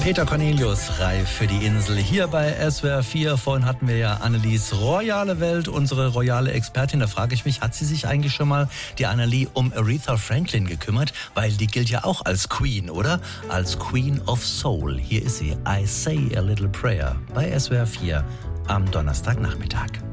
Peter Cornelius, reif für die Insel, hier bei SWR 4. Vorhin hatten wir ja Annelies royale Welt, unsere royale Expertin. Da frage ich mich, hat sie sich eigentlich schon mal, die Annelie, um Aretha Franklin gekümmert? Weil die gilt ja auch als Queen, oder? Als Queen of Soul. Hier ist sie, I Say a Little Prayer, bei SWR 4 am Donnerstagnachmittag.